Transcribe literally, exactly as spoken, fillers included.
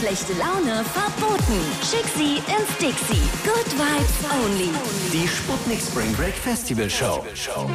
schlechte Laune verboten. Schick sie ins Dixie. Good Vibes only. Die Sputnik Spring Break Festival Show.